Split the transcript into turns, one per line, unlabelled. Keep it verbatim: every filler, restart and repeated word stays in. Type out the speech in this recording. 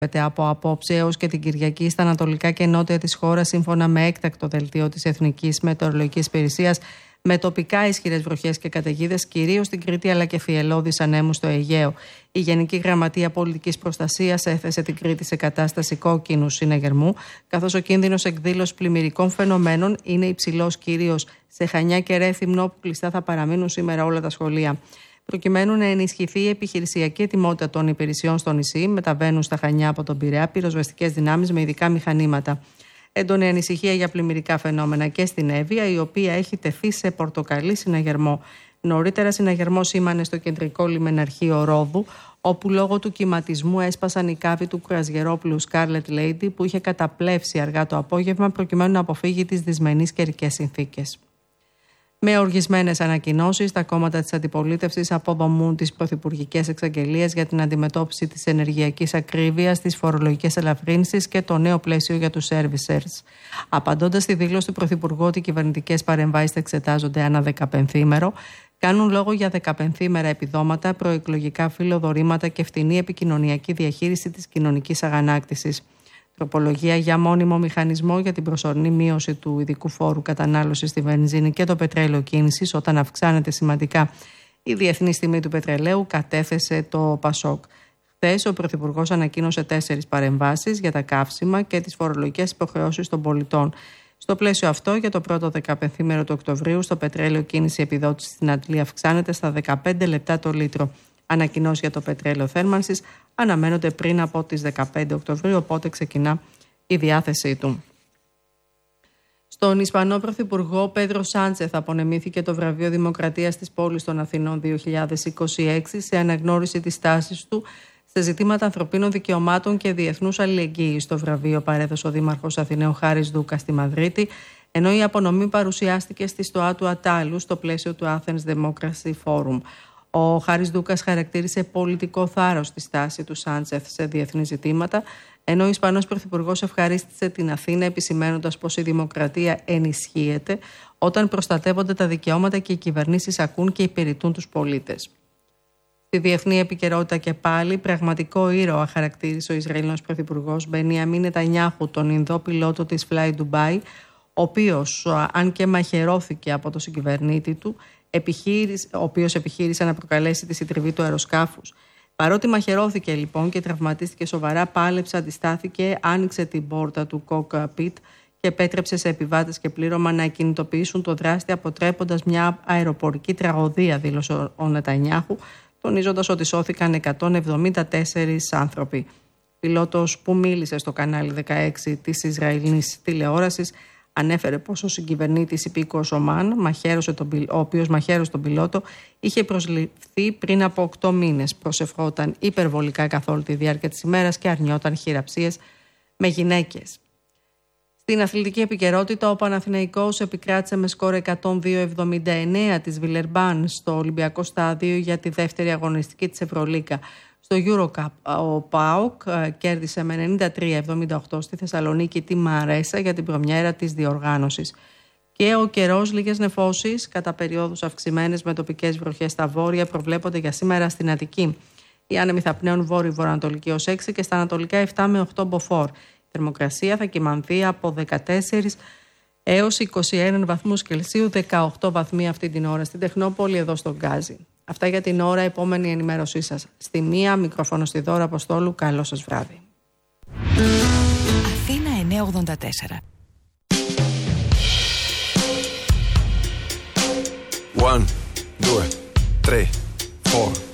από απόψε έως και την Κυριακή στα ανατολικά και νότια της χώρας, σύμφωνα με έκτακτο δελτίο της Εθνικής Μετεωρολογικής Υπηρεσίας, με τοπικά ισχυρές βροχές και καταιγίδες, κυρίως στην Κρήτη αλλά και θυελλώδεις ανέμους στο Αιγαίο. Η Γενική Γραμματεία Πολιτικής Προστασίας έθεσε την Κρήτη σε κατάσταση κόκκινου συναγερμού, καθώς ο κίνδυνος εκδήλωσης πλημμυρικών φαινομένων είναι υψηλός κυρίως σε Χανιά και Ρέθυμνο, όπου κλειστά θα παραμείνουν σήμερα όλα τα σχολεία. Προκειμένου να ενισχυθεί η επιχειρησιακή ετοιμότητα των υπηρεσιών στο νησί, μεταβαίνουν στα Χανιά από τον Πειραιά πυροσβεστικές δυνάμεις με ειδικά μηχανήματα. Έντονη ανησυχία για πλημμυρικά φαινόμενα και στην Εύβοια, η οποία έχει τεθεί σε πορτοκαλί συναγερμό. Νωρίτερα, συναγερμό σήμανε στο κεντρικό λιμεναρχείο Ρόδου, όπου λόγω του κυματισμού έσπασαν οι κάβοι του κρουαζιερόπλου Scarlet Lady, που είχε καταπλέψει αργά το απόγευμα, προκειμένου να αποφύγει τις δυσμενείς καιρικές συνθήκες. Με οργισμένες ανακοινώσεις, τα κόμματα της αντιπολίτευσης αποδομούν τις πρωθυπουργικές εξαγγελίες για την αντιμετώπιση της ενεργειακής ακρίβειας, τις φορολογικές ελαφρύνσεις και το νέο πλαίσιο για τους servicers. Απαντώντας στη δήλωση του Πρωθυπουργού ότι οι κυβερνητικές παρεμβάσεις θα εξετάζονται ανά δεκαπενθήμερο, κάνουν λόγο για δεκαπενθήμερα επιδόματα, προεκλογικά φιλοδορήματα και φτηνή επικοινωνιακή διαχείριση της κοινωνικής αγανάκτησης. Τροπολογία για μόνιμο μηχανισμό για την προσωρινή μείωση του ειδικού φόρου κατανάλωσης στη βενζίνη και το πετρέλαιο κίνησης όταν αυξάνεται σημαντικά η διεθνή τιμή του πετρελαίου, κατέθεσε το ΠΑΣΟΚ. Χθες ο Πρωθυπουργός ανακοίνωσε τέσσερις παρεμβάσεις για τα καύσιμα και τις φορολογικές υποχρεώσεις των πολιτών. Στο πλαίσιο αυτό, για το πρώτο δεκαπενθήμερο του Οκτωβρίου, στο πετρέλαιο κίνηση επιδότηση στην Αντλή αυξάνεται στα δεκαπέντε λεπτά το λίτρο. Ανακοινώσεις για το πετρέλαιο θέρμανσης αναμένονται πριν από τις δεκαπέντε Οκτωβρίου, οπότε ξεκινά η διάθεσή του. Στον Ισπανό Πρωθυπουργό Πέντρο Σάντσεθ απονεμήθηκε το βραβείο Δημοκρατίας της πόλης των Αθηνών δύο χιλιάδες είκοσι έξι σε αναγνώριση της στάσης του σε ζητήματα ανθρωπίνων δικαιωμάτων και διεθνούς αλληλεγγύης. Το βραβείο παρέδωσε ο Δήμαρχος Αθηναίων Χάρης Δούκας στη Μαδρίτη, ενώ η απονομή παρουσιάστηκε στη στοά του Ατάλου στο πλαίσιο του Athens Democracy Forum. Ο Χάρης Δούκας χαρακτήρισε πολιτικό θάρρος τη στάση του Σάντσεθ σε διεθνή ζητήματα, ενώ ο Ισπανός Πρωθυπουργός ευχαρίστησε την Αθήνα επισημαίνοντας πως η δημοκρατία ενισχύεται όταν προστατεύονται τα δικαιώματα και οι κυβερνήσεις ακούν και υπηρετούν τους πολίτες. Στη διεθνή επικαιρότητα και πάλι, πραγματικό ήρωα χαρακτήρισε ο Ισραηλινός Πρωθυπουργός Μπενιαμίν Νετανιάχου, τον Ινδό πιλότο της Fly Dubai, ο οποίος, αν και μαχαιρώθηκε από τον συγκυβερνήτη του, ο οποίος επιχείρησε να προκαλέσει τη συντριβή του αεροσκάφους. Παρότι μαχαιρώθηκε λοιπόν και τραυματίστηκε σοβαρά, πάλεψε, αντιστάθηκε, άνοιξε την πόρτα του cockpit και επέτρεψε σε επιβάτες και πλήρωμα να κινητοποιήσουν το δράστη, αποτρέποντας μια αεροπορική τραγωδία, δήλωσε ο Νετανιάχου, τονίζοντας ότι σώθηκαν εκατόν εβδομήντα τέσσερις άνθρωποι. Πιλότος που μίλησε στο κανάλι δεκαέξι της Ισραηλινής τηλεόρασης ανέφερε πως ο συγκυβερνήτης υπήκοος Ομάν, ο οποίος μαχαίρωσε τον πιλότο, είχε προσληφθεί πριν από οκτώ μήνες. Προσευχόταν υπερβολικά καθ' όλη τη διάρκεια της ημέρας και αρνιόταν χειραψίες με γυναίκες. Στην αθλητική επικαιρότητα, ο Παναθηναϊκός επικράτησε με σκορ εκατόν δύο εβδομήντα εννέα της Βιλερμπάν στο Ολυμπιακό Στάδιο για τη δεύτερη αγωνιστική της Ευρωλίγκα. Στο EuroCup, ο ΠΑΟΚ κέρδισε με ενενήντα τρία εβδομήντα οκτώ στη Θεσσαλονίκη τη Μαρέσα για την πρεμιέρα της διοργάνωσης. Και ο καιρός, λίγες νεφώσεις, κατά περιόδους αυξημένες με τοπικές βροχές στα βόρεια, προβλέπονται για σήμερα στην Αττική. Οι άνεμοι θα πνέουν βόρειο-βορειοανατολική ως έξι και στα ανατολικά επτά με οκτώ μποφόρ. Η θερμοκρασία θα κυμανθεί από δεκατέσσερα έως είκοσι ένα βαθμούς Κελσίου, δεκαοκτώ βαθμοί αυτή την ώρα στην Τεχνόπολη, εδώ στον Γκάζι. Αυτά για την ώρα, επόμενη ενημέρωσή σας. Στη μία, μικρόφωνο στη Δώρα Αποστόλου. Καλό σας βράδυ.
Αθήνα εννιακόσια ογδόντα τέσσερα.
One, due, tre, four.